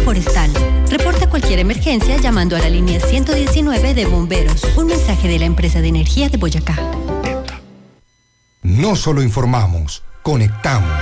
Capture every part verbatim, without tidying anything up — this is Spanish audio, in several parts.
forestal. Reporta cualquier emergencia llamando a la línea ciento diecinueve de bomberos. Un mensaje de la empresa de energía de Boyacá. No solo informamos, conectamos.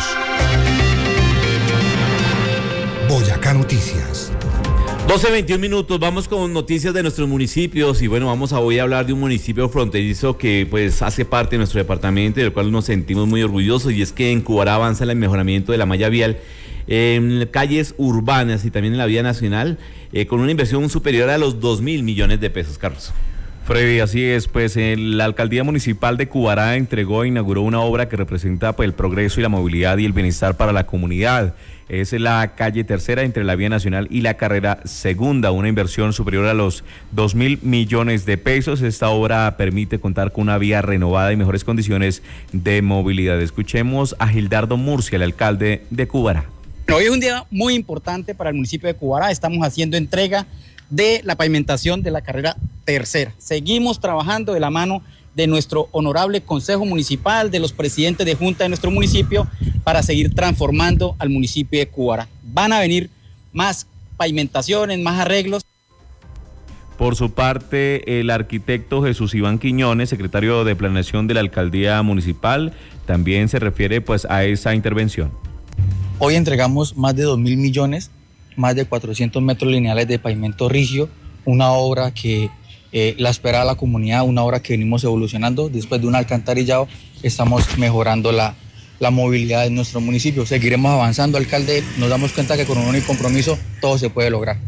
Boyacá Noticias. doce veintiún minutos, vamos con noticias de nuestros municipios y bueno, vamos a hoy a hablar de un municipio fronterizo que pues hace parte de nuestro departamento y del cual nos sentimos muy orgullosos, y es que en Cubará avanza el mejoramiento de la malla vial en calles urbanas y también en la vía nacional eh, con una inversión superior a los dos mil millones de pesos, Carlos. Freddy, así es, pues la Alcaldía Municipal de Cubará entregó e inauguró una obra que representa pues el progreso y la movilidad y el bienestar para la comunidad. Es la calle tercera entre la vía nacional y la carrera segunda, una inversión superior a los dos mil millones de pesos. Esta obra permite contar con una vía renovada y mejores condiciones de movilidad. Escuchemos a Gildardo Murcia, el alcalde de Cubará. Hoy es un día muy importante para el municipio de Cubará. Estamos haciendo entrega de la pavimentación de la carrera tercera. Seguimos trabajando de la mano de nuestro honorable Consejo Municipal, de los presidentes de Junta de nuestro municipio, para seguir transformando al municipio de Cubará. Van a venir más pavimentaciones, más arreglos. Por su parte, el arquitecto Jesús Iván Quiñones, secretario de Planeación de la Alcaldía Municipal, también se refiere pues a esa intervención. Hoy entregamos más de dos mil millones, más de cuatrocientos metros lineales de pavimento rígido, una obra que eh, la espera la comunidad, una obra que venimos evolucionando. Después de un alcantarillado, estamos mejorando la, la movilidad en nuestro municipio. Seguiremos avanzando, alcalde. Nos damos cuenta que con un único compromiso todo se puede lograr.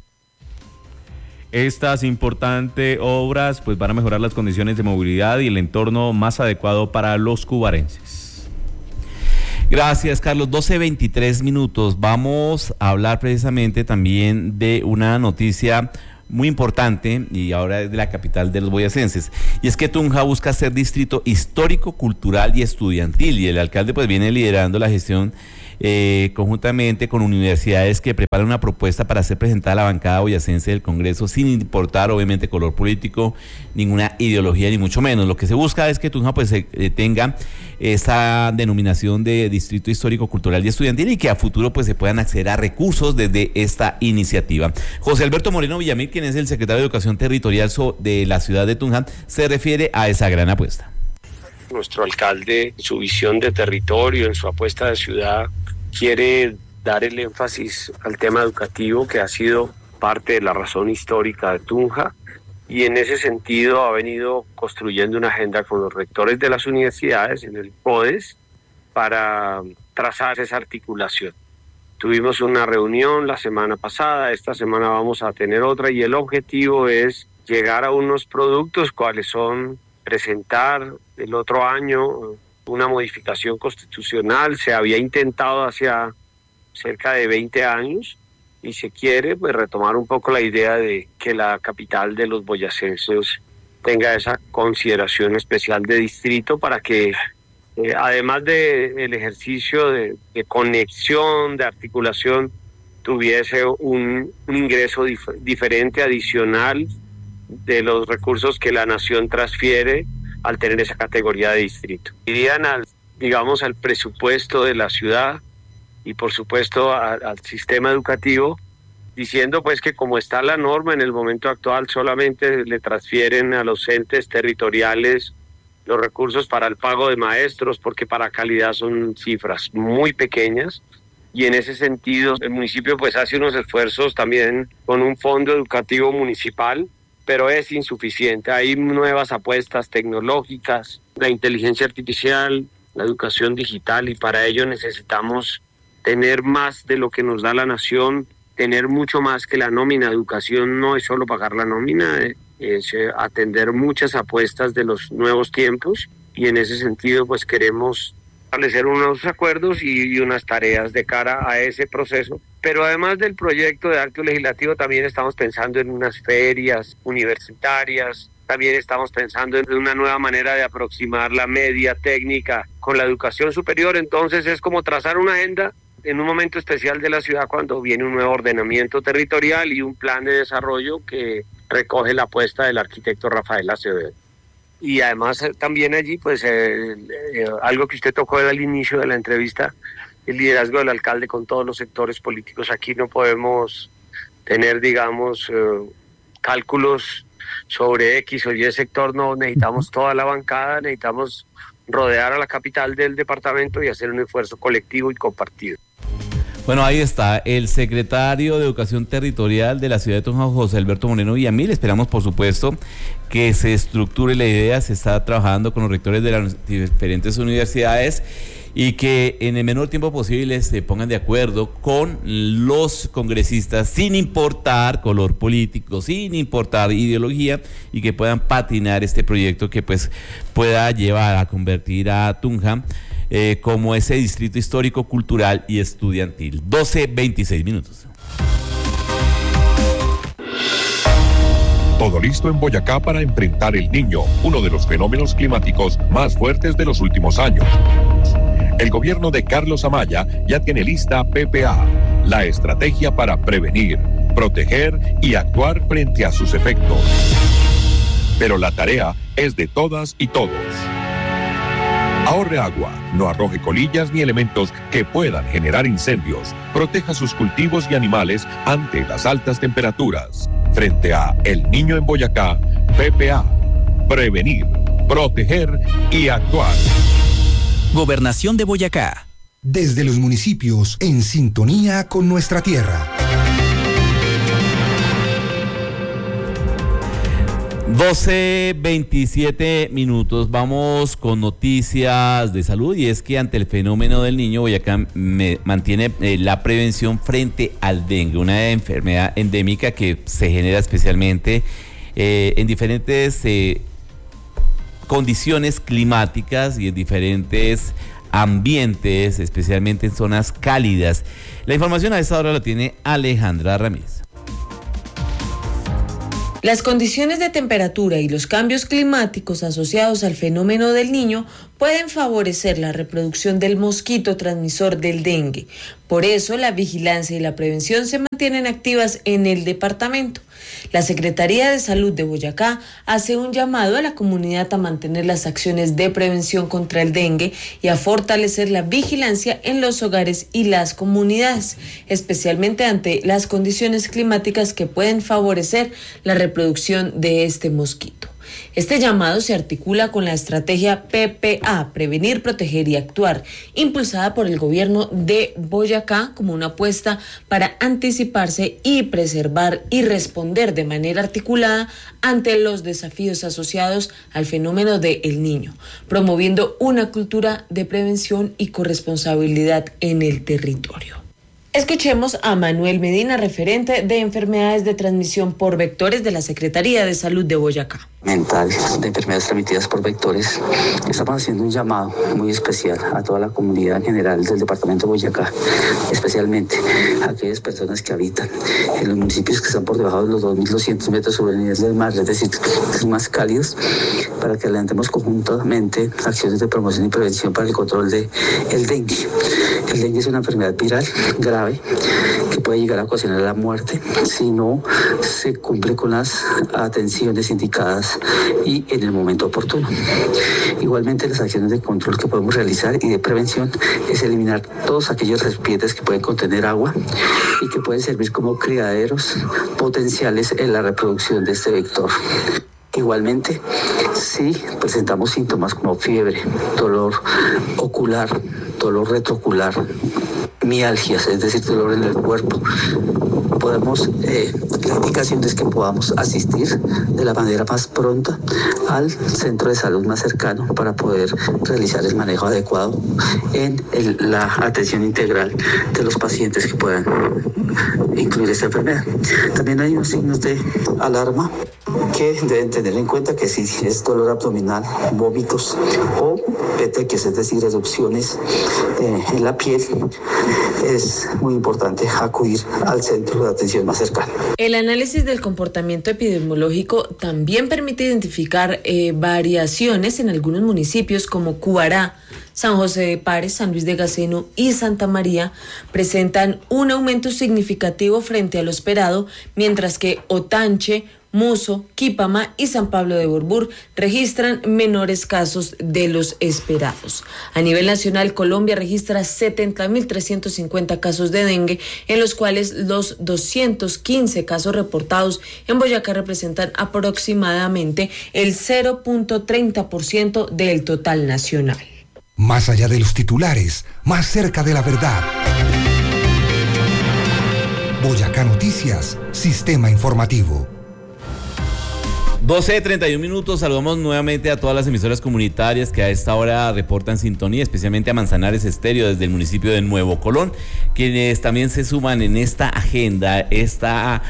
Estas importantes obras pues van a mejorar las condiciones de movilidad y el entorno más adecuado para los cubarenses. Gracias, Carlos. doce veintitrés minutos. Vamos a hablar precisamente también de una noticia muy importante y ahora es de la capital de los boyacenses. Y es que Tunja busca ser distrito histórico, cultural y estudiantil, y el alcalde pues viene liderando la gestión eh, conjuntamente con universidades que preparan una propuesta para ser presentada a la bancada boyacense del Congreso, sin importar obviamente color político, ninguna ideología, ni mucho menos. Lo que se busca es que Tunja pues eh, tenga esa denominación de distrito histórico, cultural y estudiantil, y que a futuro pues se puedan acceder a recursos desde esta iniciativa. José Alberto Moreno Villamil, quien es el secretario de Educación Territorial de la ciudad de Tunja, se refiere a esa gran apuesta. Nuestro alcalde, en su visión de territorio, en su apuesta de ciudad, quiere dar el énfasis al tema educativo, que ha sido parte de la razón histórica de Tunja, y en ese sentido ha venido construyendo una agenda con los rectores de las universidades en el CODES para trazar esa articulación. Tuvimos una reunión la semana pasada, esta semana vamos a tener otra, y el objetivo es llegar a unos productos cuáles son presentar el otro año una modificación constitucional. Se había intentado hace cerca de veinte años y se quiere pues retomar un poco la idea de que la capital de los boyacenses tenga esa consideración especial de distrito, para que eh, además del ejercicio de, de conexión, de articulación, tuviese un, un ingreso dif- diferente, adicional, de los recursos que la nación transfiere al tener esa categoría de distrito. Irían al, digamos, al presupuesto de la ciudad y por supuesto a, al sistema educativo, diciendo pues que como está la norma en el momento actual, solamente le transfieren a los entes territoriales los recursos para el pago de maestros, porque para calidad son cifras muy pequeñas, y en ese sentido el municipio pues hace unos esfuerzos también con un fondo educativo municipal, pero es insuficiente. Hay nuevas apuestas tecnológicas, la inteligencia artificial, la educación digital, y para ello necesitamos tener más de lo que nos da la nación, tener mucho más que la nómina. Educación no es solo pagar la nómina, es atender muchas apuestas de los nuevos tiempos, y en ese sentido pues queremos establecer unos acuerdos y, y unas tareas de cara a ese proceso. Pero además del proyecto de acto legislativo, también estamos pensando en unas ferias universitarias, también estamos pensando en una nueva manera de aproximar la media técnica con la educación superior. Entonces es como trazar una agenda en un momento especial de la ciudad, cuando viene un nuevo ordenamiento territorial y un plan de desarrollo que recoge la apuesta del arquitecto Rafael Acevedo. Y además también allí, pues, eh, eh, algo que usted tocó al inicio de la entrevista, el liderazgo del alcalde con todos los sectores políticos. Aquí no podemos tener, digamos, eh, cálculos sobre X o Y sector. No necesitamos toda la bancada, necesitamos rodear a la capital del departamento y hacer un esfuerzo colectivo y compartido. Bueno, ahí está el secretario de Educación Territorial de la ciudad de Tunja, José Alberto Moreno Villamil. Esperamos, por supuesto, que se estructure la idea. Se está trabajando con los rectores de las diferentes universidades y que en el menor tiempo posible se pongan de acuerdo con los congresistas, sin importar color político, sin importar ideología, y que puedan patinar este proyecto que pues pueda llevar a convertir a Tunja Eh, como ese distrito histórico, cultural y estudiantil. doce veintiséis minutos. Todo listo en Boyacá para enfrentar el Niño, uno de los fenómenos climáticos más fuertes de los últimos años. El gobierno de Carlos Amaya ya tiene lista P P A, la estrategia para prevenir, proteger y actuar frente a sus efectos. Pero la tarea es de todas y todos. Ahorre agua, no arroje colillas ni elementos que puedan generar incendios. Proteja sus cultivos y animales ante las altas temperaturas. Frente a El Niño en Boyacá, P P A. Prevenir, proteger y actuar. Gobernación de Boyacá. Desde los municipios en sintonía con nuestra tierra. doce veintisiete minutos, vamos con noticias de salud, y es que ante el fenómeno del Niño, Boyacá me, mantiene eh, la prevención frente al dengue, una enfermedad endémica que se genera especialmente eh, en diferentes eh, condiciones climáticas y en diferentes ambientes, especialmente en zonas cálidas. La información a esta hora la tiene Alejandra Ramírez. Las condiciones de temperatura y los cambios climáticos asociados al fenómeno del Niño pueden favorecer la reproducción del mosquito transmisor del dengue. Por eso, la vigilancia y la prevención se mantienen activas en el departamento. La Secretaría de Salud de Boyacá hace un llamado a la comunidad a mantener las acciones de prevención contra el dengue y a fortalecer la vigilancia en los hogares y las comunidades, especialmente ante las condiciones climáticas que pueden favorecer la reproducción de este mosquito. Este llamado se articula con la estrategia P P A, Prevenir, Proteger y Actuar, impulsada por el gobierno de Boyacá como una apuesta para anticiparse y preservar y responder de manera articulada ante los desafíos asociados al fenómeno de El Niño, promoviendo una cultura de prevención y corresponsabilidad en el territorio. Escuchemos a Manuel Medina, referente de enfermedades de transmisión por vectores de la Secretaría de Salud de Boyacá. Mental de enfermedades transmitidas por vectores. Estamos haciendo un llamado muy especial a toda la comunidad en general del departamento de Boyacá, especialmente a aquellas personas que habitan en los municipios que están por debajo de los dos mil doscientos metros sobre el nivel del mar, es decir, que son más cálidos, para que alentemos conjuntamente acciones de promoción y prevención para el control del dengue. El dengue es una enfermedad viral grave que puede llegar a ocasionar la muerte si no se cumple con las atenciones indicadas y en el momento oportuno. Igualmente, las acciones de control que podemos realizar y de prevención es eliminar todos aquellos recipientes que pueden contener agua y que pueden servir como criaderos potenciales en la reproducción de este vector. Igualmente, si presentamos síntomas como fiebre, dolor ocular, dolor retroocular, mialgias, es decir, dolor en el cuerpo, podemos, eh, la indicación es que podamos asistir de la manera más pronta al centro de salud más cercano para poder realizar el manejo adecuado en el, la atención integral de los pacientes que puedan incluir esta enfermedad. También hay unos signos de alarma que deben tener en cuenta, que si es dolor abdominal, vómitos o petequias, es decir, erupciones eh, en la piel, es muy importante acudir al centro de atención más cercano. El análisis del comportamiento epidemiológico también permite identificar eh, variaciones en algunos municipios como Cubará, San José de Pares, San Luis de Gaceno y Santa María presentan un aumento significativo frente a lo esperado, mientras que Otanche, Muso, Quipama y San Pablo de Borbur registran menores casos de los esperados. A nivel nacional, Colombia registra setenta mil trescientos cincuenta casos de dengue, en los cuales los doscientos quince casos reportados en Boyacá representan aproximadamente el cero punto treinta por ciento del total nacional. Más allá de los titulares, más cerca de la verdad. Boyacá Noticias, Sistema Informativo. doce treinta y un minutos, saludamos nuevamente a todas las emisoras comunitarias que a esta hora reportan sintonía, especialmente a Manzanares Estéreo desde el municipio de Nuevo Colón, quienes también se suman en esta agenda, esta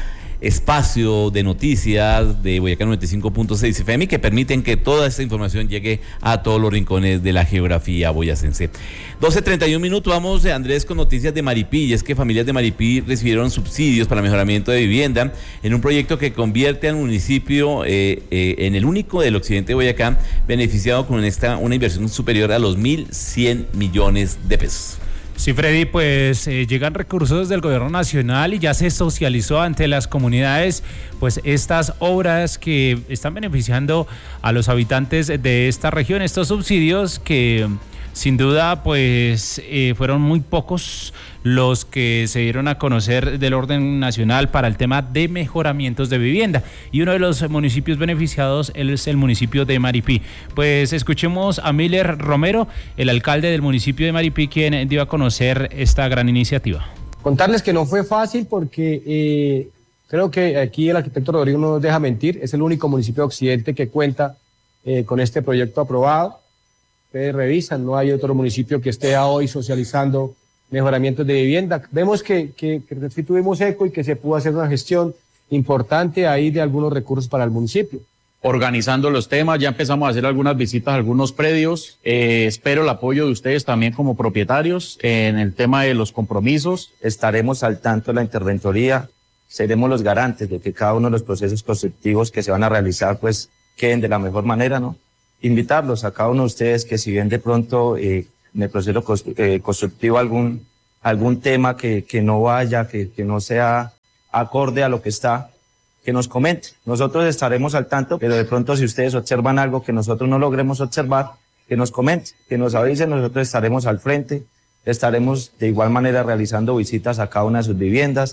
espacio de noticias de Boyacá noventa y cinco punto seis F M, que permiten que toda esta información llegue a todos los rincones de la geografía boyacense. doce treinta y un minutos, vamos, Andrés, con noticias de Maripí, y es que familias de Maripí recibieron subsidios para mejoramiento de vivienda en un proyecto que convierte al municipio eh, eh, en el único del occidente de Boyacá beneficiado con esta una inversión superior a los mil cien millones de pesos. Sí, Freddy, pues eh, llegan recursos del gobierno nacional y ya se socializó ante las comunidades pues estas obras que están beneficiando a los habitantes de esta región, estos subsidios que sin duda pues eh, fueron muy pocos los que se dieron a conocer del orden nacional para el tema de mejoramientos de vivienda, y uno de los municipios beneficiados es el municipio de Maripí. Pues escuchemos a Miller Romero, el alcalde del municipio de Maripí, quien dio a conocer esta gran iniciativa. Contarles que no fue fácil porque eh, creo que aquí el arquitecto Rodrigo no nos deja mentir, es el único municipio de Occidente que cuenta eh, con este proyecto aprobado. Ustedes revisan, no hay otro municipio que esté hoy socializando mejoramientos de vivienda. Vemos que, que, que sí tuvimos eco y que se pudo hacer una gestión importante ahí de algunos recursos para el municipio. Organizando los temas, ya empezamos a hacer algunas visitas a algunos predios. Eh, espero el apoyo de ustedes también como propietarios en el tema de los compromisos. Estaremos al tanto de la interventoría, seremos los garantes de que cada uno de los procesos constructivos que se van a realizar pues queden de la mejor manera, ¿no? Invitarlos a cada uno de ustedes que si bien de pronto eh, en el proceso constructivo algún algún tema que, que no vaya, que, que no sea acorde a lo que está, que nos comente. Nosotros estaremos al tanto, pero de pronto si ustedes observan algo que nosotros no logremos observar, que nos comenten, que nos avisen, nosotros estaremos al frente, estaremos de igual manera realizando visitas a cada una de sus viviendas.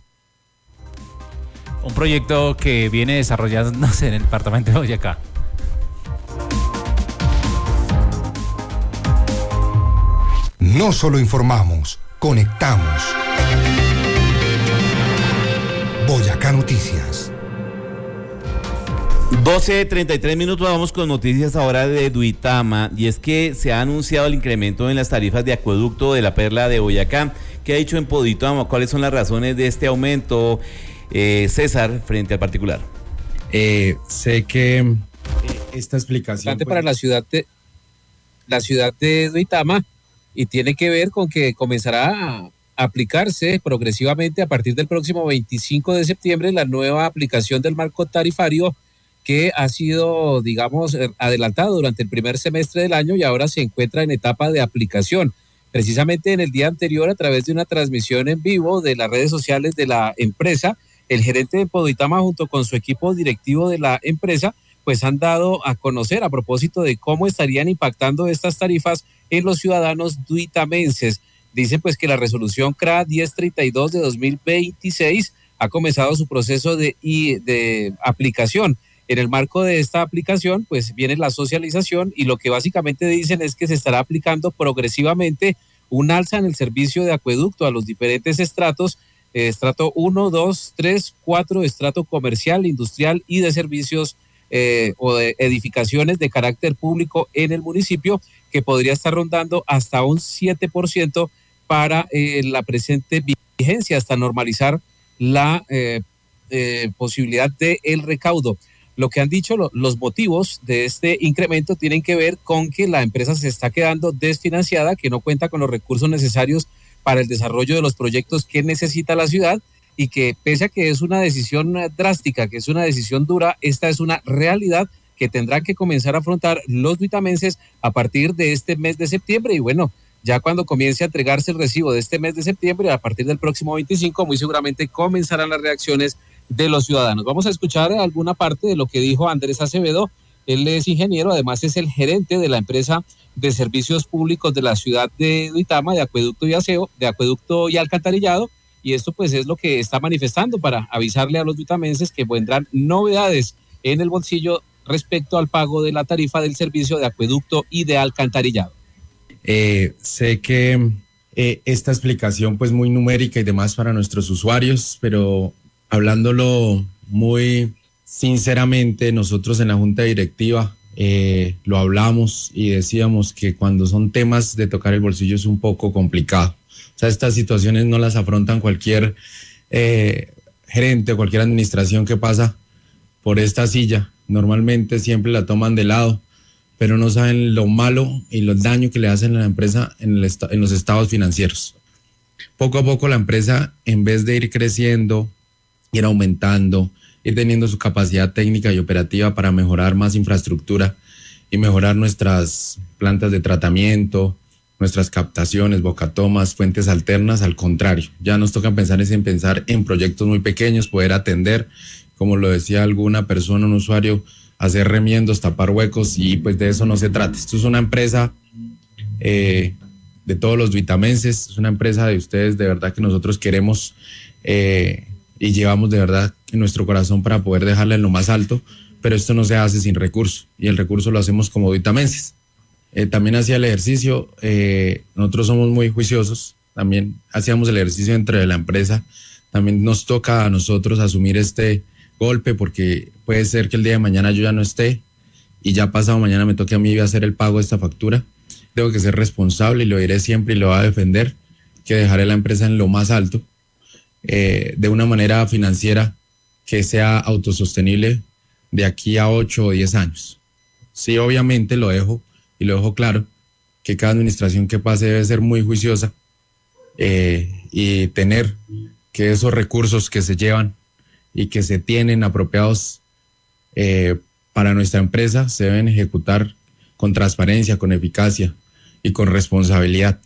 Un proyecto que viene desarrollándose en el departamento de Boyacá. No solo informamos, conectamos. Boyacá Noticias. doce treinta y tres minutos, vamos con noticias ahora de Duitama, y es que se ha anunciado el incremento en las tarifas de acueducto de la Perla de Boyacá. ¿Qué ha dicho en Poditama? ¿Cuáles son las razones de este aumento, eh, César, frente al particular? Eh, sé que eh, esta explicación... Pues, para la ciudad de, la ciudad de Duitama, y tiene que ver con que comenzará a aplicarse progresivamente a partir del próximo veinticinco de septiembre la nueva aplicación del marco tarifario que ha sido, digamos, adelantado durante el primer semestre del año y ahora se encuentra en etapa de aplicación. Precisamente en el día anterior, a través de una transmisión en vivo de las redes sociales de la empresa, el gerente de Poditama junto con su equipo directivo de la empresa pues han dado a conocer a propósito de cómo estarían impactando estas tarifas en los ciudadanos duitamenses. Dicen pues que la resolución C R A diez treinta y dos de dos mil veintiséis ha comenzado su proceso de, de aplicación. En el marco de esta aplicación pues viene la socialización y lo que básicamente dicen es que se estará aplicando progresivamente un alza en el servicio de acueducto a los diferentes estratos, eh, estrato uno, dos, tres, cuatro, estrato comercial, industrial y de servicios Eh, o de edificaciones de carácter público en el municipio, que podría estar rondando hasta un siete por ciento para eh, la presente vigencia, hasta normalizar la eh, eh, posibilidad de el recaudo. Lo que han dicho lo, los motivos de este incremento tienen que ver con que la empresa se está quedando desfinanciada, que no cuenta con los recursos necesarios para el desarrollo de los proyectos que necesita la ciudad, y que pese a que es una decisión drástica, que es una decisión dura, esta es una realidad que tendrán que comenzar a afrontar los duitamenses a partir de este mes de septiembre. Y bueno, ya cuando comience a entregarse el recibo de este mes de septiembre, a partir del próximo veinticinco, muy seguramente comenzarán las reacciones de los ciudadanos. Vamos a escuchar alguna parte de lo que dijo Andrés Acevedo. Él es ingeniero, además es el gerente de la empresa de servicios públicos de la ciudad de Duitama, de acueducto y aseo, de acueducto y alcantarillado, y esto pues es lo que está manifestando para avisarle a los duitamenses que vendrán novedades en el bolsillo respecto al pago de la tarifa del servicio de acueducto y de alcantarillado. Eh, sé que eh, esta explicación pues muy numérica y demás para nuestros usuarios, pero hablándolo muy sinceramente, nosotros en la junta directiva eh, lo hablamos y decíamos que cuando son temas de tocar el bolsillo es un poco complicado. O sea, estas situaciones no las afrontan cualquier eh, gerente o cualquier administración que pasa por esta silla. Normalmente siempre la toman de lado, pero no saben lo malo y los daños que le hacen a la empresa en, el est- en los estados financieros. Poco a poco la empresa, en vez de ir creciendo, ir aumentando, ir teniendo su capacidad técnica y operativa para mejorar más infraestructura y mejorar nuestras plantas de tratamiento, nuestras captaciones, bocatomas, fuentes alternas, al contrario, ya nos toca pensar es en pensar en proyectos muy pequeños, poder atender, como lo decía alguna persona, un usuario, hacer remiendos, tapar huecos, y pues de eso no se trata. Esto es una empresa eh, de todos los duitamenses, es una empresa de ustedes, de verdad que nosotros queremos eh, y llevamos de verdad en nuestro corazón para poder dejarla en lo más alto, pero esto no se hace sin recurso, y el recurso lo hacemos como duitamenses. Eh, también hacía el ejercicio, eh, nosotros somos muy juiciosos, también hacíamos el ejercicio dentro de la empresa, también nos toca a nosotros asumir este golpe, porque puede ser que el día de mañana yo ya no esté y ya pasado mañana me toque a mí hacer el pago de esta factura. Tengo que ser responsable y lo diré siempre y lo voy a defender, que dejaré la empresa en lo más alto, eh, de una manera financiera que sea autosostenible de aquí a ocho o diez años. Sí, obviamente lo dejo y lo dejo claro, que cada administración que pase debe ser muy juiciosa eh, y tener que esos recursos que se llevan y que se tienen apropiados eh, para nuestra empresa se deben ejecutar con transparencia, con eficacia y con responsabilidad.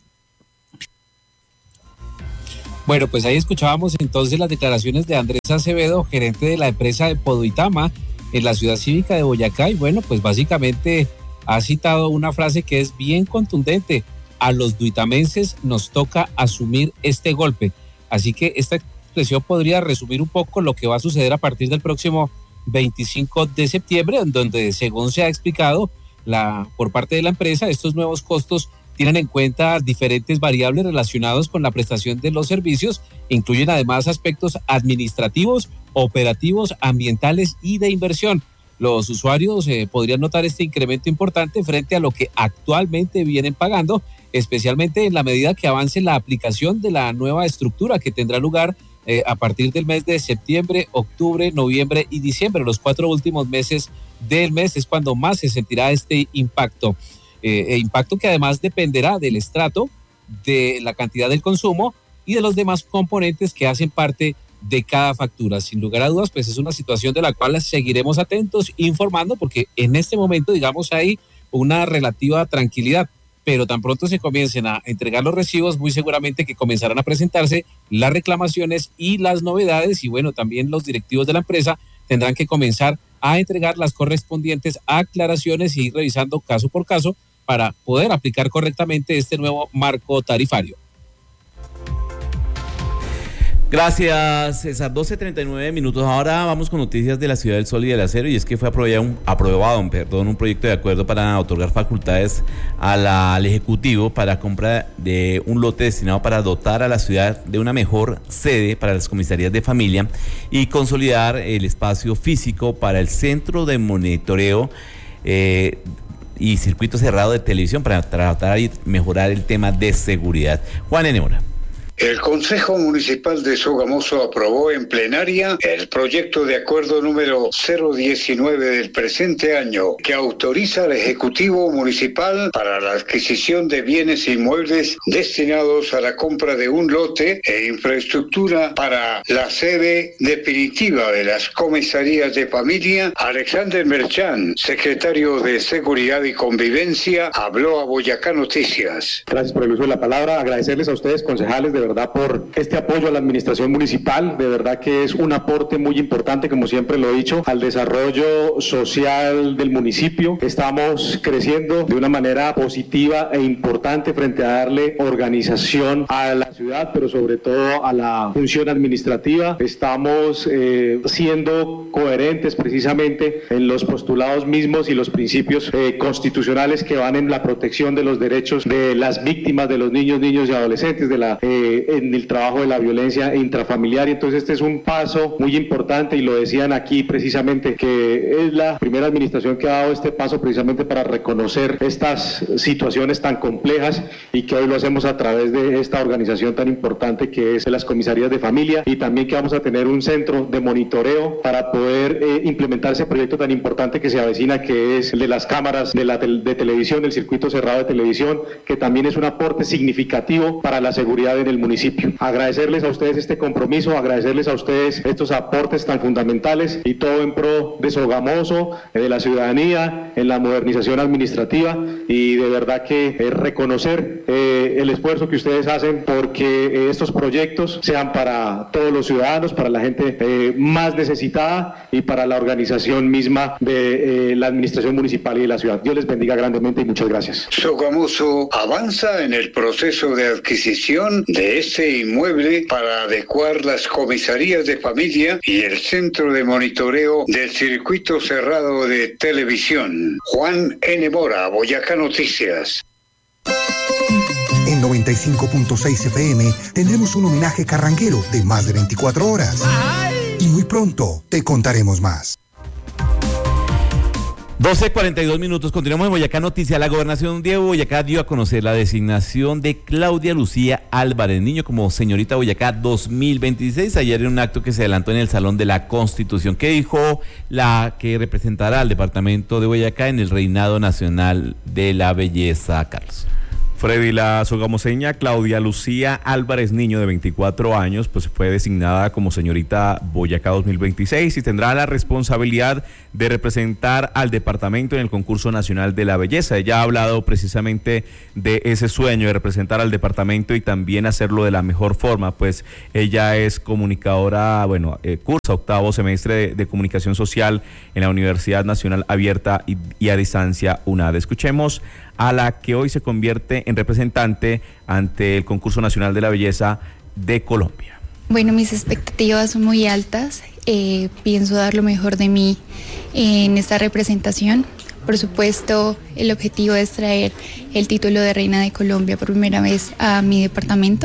Bueno, pues ahí escuchábamos entonces las declaraciones de Andrés Acevedo, gerente de la empresa de Poduitama en la ciudad cívica de Boyacá, y bueno, pues básicamente ha citado una frase que es bien contundente: a los duitamenses nos toca asumir este golpe. Así que esta expresión podría resumir un poco lo que va a suceder a partir del próximo veinticinco de septiembre, en donde, según se ha explicado la, por parte de la empresa, estos nuevos costos tienen en cuenta diferentes variables relacionados con la prestación de los servicios, incluyen además aspectos administrativos, operativos, ambientales y de inversión. Los usuarios eh, podrían notar este incremento importante frente a lo que actualmente vienen pagando, especialmente en la medida que avance la aplicación de la nueva estructura que tendrá lugar eh, a partir del mes de septiembre, octubre, noviembre y diciembre. Los cuatro últimos meses del mes es cuando más se sentirá este impacto. Eh, impacto que además dependerá del estrato, de la cantidad del consumo y de los demás componentes que hacen parte de cada factura. Sin lugar a dudas, pues es una situación de la cual seguiremos atentos, informando, porque en este momento, digamos, hay una relativa tranquilidad, pero tan pronto se comiencen a entregar los recibos, muy seguramente que comenzarán a presentarse las reclamaciones y las novedades, y bueno, también los directivos de la empresa tendrán que comenzar a entregar las correspondientes aclaraciones y ir revisando caso por caso para poder aplicar correctamente este nuevo marco tarifario. Gracias, César. doce treinta y nueve minutos. Ahora vamos con noticias de la Ciudad del Sol y del Acero, y es que fue aprobado un, aprobado, perdón, un proyecto de acuerdo para otorgar facultades a la, al Ejecutivo para compra de un lote destinado para dotar a la ciudad de una mejor sede para las comisarías de familia y consolidar el espacio físico para el centro de monitoreo eh, y circuito cerrado de televisión para tratar de mejorar el tema de seguridad. Juan Enora. El Consejo Municipal de Sogamoso aprobó en plenaria el proyecto de acuerdo número cero diecinueve del presente año que autoriza al Ejecutivo Municipal para la adquisición de bienes inmuebles destinados a la compra de un lote e infraestructura para la sede definitiva de las comisarías de familia. Alexander Merchán, secretario de Seguridad y Convivencia, habló a Boyacá Noticias. Gracias por el uso de la palabra. Agradecerles a ustedes, concejales, de verdad por este apoyo a la administración municipal. De verdad que es un aporte muy importante, como siempre lo he dicho, al desarrollo social del municipio. Estamos creciendo de una manera positiva e importante frente a darle organización a la ciudad, pero sobre todo a la función administrativa. Estamos eh, siendo coherentes precisamente en los postulados mismos y los principios eh, constitucionales que van en la protección de los derechos de las víctimas, de los niños, niños y adolescentes, de la, eh, en el trabajo de la violencia intrafamiliar. Y entonces este es un paso muy importante, y lo decían aquí precisamente, que es la primera administración que ha dado este paso precisamente para reconocer estas situaciones tan complejas, y que hoy lo hacemos a través de esta organización tan importante que es las comisarías de familia, y también que vamos a tener un centro de monitoreo para poder eh, implementar ese proyecto tan importante que se avecina, que es el de las cámaras de, la tel de televisión, el circuito cerrado de televisión, que también es un aporte significativo para la seguridad en el municipio. Agradecerles a ustedes este compromiso, agradecerles a ustedes estos aportes tan fundamentales, y todo en pro de Sogamoso, de la ciudadanía, en la modernización administrativa, y de verdad que eh, reconocer eh, el esfuerzo que ustedes hacen porque eh, estos proyectos sean para todos los ciudadanos, para la gente eh, más necesitada y para la organización misma de eh, la administración municipal y de la ciudad. Dios les bendiga grandemente y muchas gracias. Sogamoso avanza en el proceso de adquisición de este inmueble para adecuar las comisarías de familia y el centro de monitoreo del circuito cerrado de televisión. Juan N. Mora, Boyacá Noticias. En noventa y cinco punto seis F M tendremos un homenaje carranguero de más de veinticuatro horas. Y muy pronto te contaremos más. doce cuarenta y dos minutos, continuamos en Boyacá Noticias. La gobernación de Boyacá dio a conocer la designación de Claudia Lucía Álvarez Niño como señorita Boyacá dos mil veintiséis, ayer en un acto que se adelantó en el Salón de la Constitución. ¿Qué dijo la que representará al departamento de Boyacá en el Reinado Nacional de la Belleza, Carlos? Freddy, la sogamoseña Claudia Lucía Álvarez Niño, de veinticuatro años, pues fue designada como señorita Boyacá dos mil veintiséis y tendrá la responsabilidad de representar al departamento en el concurso nacional de la belleza. Ella ha hablado precisamente de ese sueño de representar al departamento y también hacerlo de la mejor forma, pues ella es comunicadora, bueno, eh, cursa octavo semestre de, de comunicación social en la Universidad Nacional Abierta y, y a Distancia UNAD. Escuchemos a la que hoy se convierte en representante ante el concurso nacional de la belleza de Colombia. Bueno, mis expectativas son muy altas. Eh, pienso dar lo mejor de mí en esta representación. Por supuesto, el objetivo es traer el título de Reina de Colombia por primera vez a mi departamento.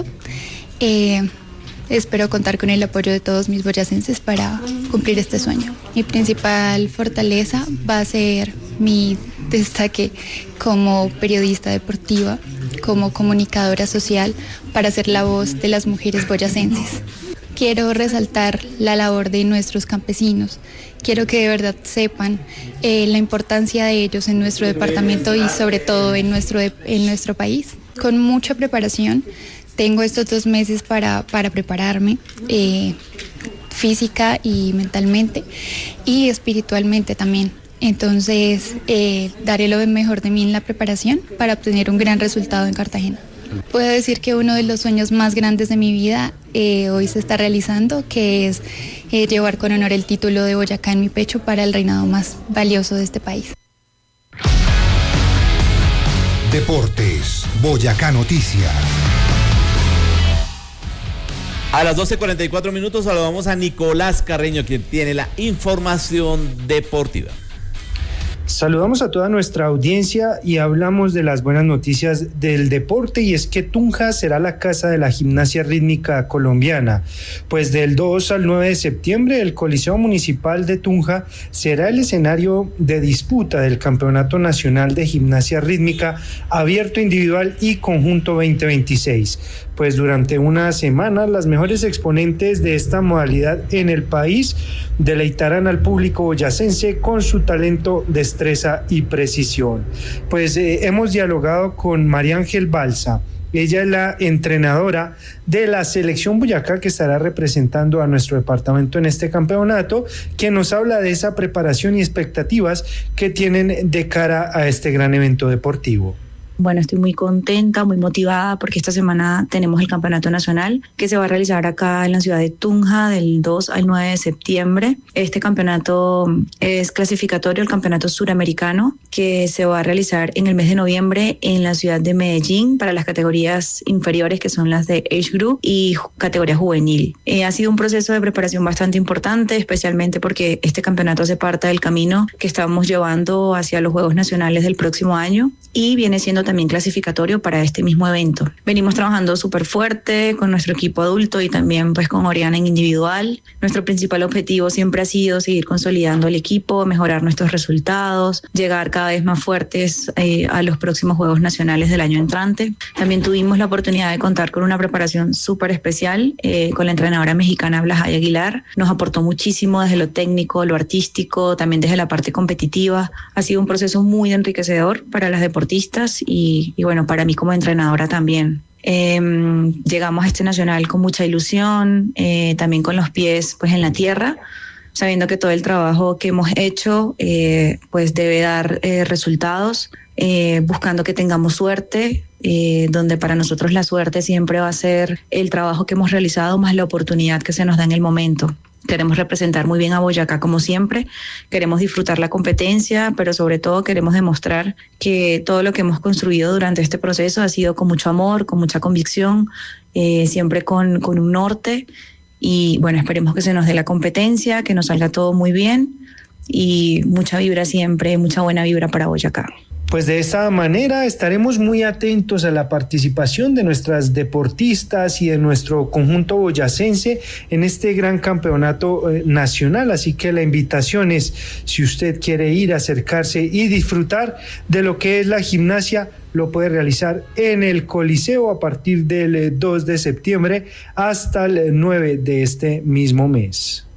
Eh, espero contar con el apoyo de todos mis boyacenses para cumplir este sueño. Mi principal fortaleza va a ser mi destaque como periodista deportiva, como comunicadora social, para ser la voz de las mujeres boyacenses. Quiero resaltar la labor de nuestros campesinos. Quiero que de verdad sepan eh, la importancia de ellos en nuestro departamento y sobre todo en nuestro, de, en nuestro país. Con mucha preparación, tengo estos dos meses para, para prepararme eh, física y mentalmente y espiritualmente también. Entonces, eh, daré lo mejor de mí en la preparación para obtener un gran resultado en Cartagena. Puedo decir que uno de los sueños más grandes de mi vida eh, hoy se está realizando, que es eh, llevar con honor el título de Boyacá en mi pecho para el reinado más valioso de este país. Deportes, Boyacá Noticias. A las doce cuarenta y cuatro minutos saludamos a Nicolás Carreño, quien tiene la información deportiva. Saludamos a toda nuestra audiencia y hablamos de las buenas noticias del deporte, y es que Tunja será la casa de la gimnasia rítmica colombiana, pues del dos al nueve de septiembre el Coliseo Municipal de Tunja será el escenario de disputa del Campeonato Nacional de Gimnasia Rítmica abierto individual y conjunto veinte veintiséis. pues durante una semana las mejores exponentes de esta modalidad en el país deleitarán al público boyacense con su talento, destreza y precisión. Pues eh, hemos dialogado con María Ángel Balsa. Ella es la entrenadora de la selección Boyacá que estará representando a nuestro departamento en este campeonato, que nos habla de esa preparación y expectativas que tienen de cara a este gran evento deportivo. Bueno, estoy muy contenta, muy motivada porque esta semana tenemos el Campeonato Nacional que se va a realizar acá en la ciudad de Tunja del dos al nueve de septiembre. Este campeonato es clasificatorio al Campeonato Suramericano que se va a realizar en el mes de noviembre en la ciudad de Medellín para las categorías inferiores, que son las de Age Group y categoría juvenil. Eh, ha sido un proceso de preparación bastante importante, especialmente porque este campeonato hace parte del camino que estamos llevando hacia los Juegos Nacionales del próximo año y viene siendo también clasificatorio para este mismo evento. Venimos trabajando súper fuerte con nuestro equipo adulto y también pues con Oriana en individual. Nuestro principal objetivo siempre ha sido seguir consolidando el equipo, mejorar nuestros resultados, llegar cada vez más fuertes eh, a los próximos Juegos Nacionales del año entrante. También tuvimos la oportunidad de contar con una preparación súper especial eh, con la entrenadora mexicana Blajay Aguilar. Nos aportó muchísimo desde lo técnico, lo artístico, también desde la parte competitiva. Ha sido un proceso muy enriquecedor para las deportistas y Y, y bueno, para mí como entrenadora también. Eh, llegamos a este nacional con mucha ilusión, eh, también con los pies pues en la tierra, sabiendo que todo el trabajo que hemos hecho eh, pues debe dar eh, resultados, eh, buscando que tengamos suerte, eh, donde para nosotros la suerte siempre va a ser el trabajo que hemos realizado más la oportunidad que se nos da en el momento. Queremos representar muy bien a Boyacá como siempre, queremos disfrutar la competencia, pero sobre todo queremos demostrar que todo lo que hemos construido durante este proceso ha sido con mucho amor, con mucha convicción, eh, siempre con, con un norte y bueno, esperemos que se nos dé la competencia, que nos salga todo muy bien y mucha vibra siempre, mucha buena vibra para Boyacá. Pues de esta manera estaremos muy atentos a la participación de nuestras deportistas y de nuestro conjunto boyacense en este gran campeonato eh, nacional, así que la invitación es, si usted quiere ir, acercarse y disfrutar de lo que es la gimnasia, lo puede realizar en el Coliseo a partir del dos de septiembre hasta el nueve de este mismo mes.